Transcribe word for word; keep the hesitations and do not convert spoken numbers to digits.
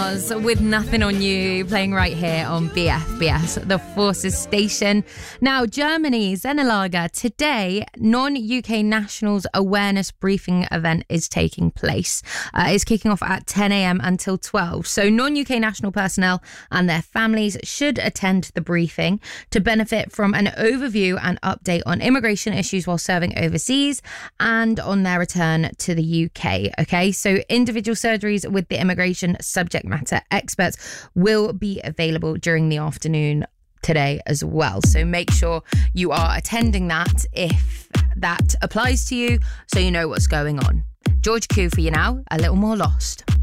Mars with Nothing on You, playing right here on B F B S, the Forces station. Now, Germany's Zenelager, today, non-U K nationals awareness briefing event is taking place. Uh, it's kicking off at ten a.m. until twelve. So non-U K national personnel and their families should attend the briefing to benefit from an overview and update on immigration issues while serving overseas and on their return to the U K. Okay, so individual surgeries with the immigration subject matter experts will be available during the afternoon today as well. So make sure you are attending that if that applies to you, so you know what's going on. George Q for you now, A Little More Lost.